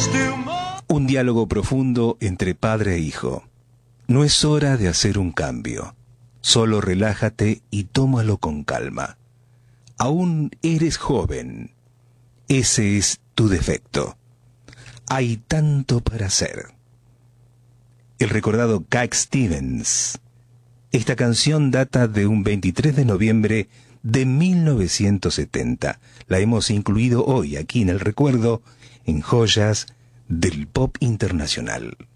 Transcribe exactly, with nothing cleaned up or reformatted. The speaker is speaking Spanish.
Un diálogo profundo entre padre e hijo. No es hora de hacer un cambio. Solo relájate y tómalo con calma. Aún eres joven. Ese es tu defecto. Hay tanto para hacer. El recordado Cat Stevens. Esta canción data de un veintitrés de noviembre de mil novecientos setenta. La hemos incluido hoy aquí en el recuerdo en Joyas del Pop Internacional.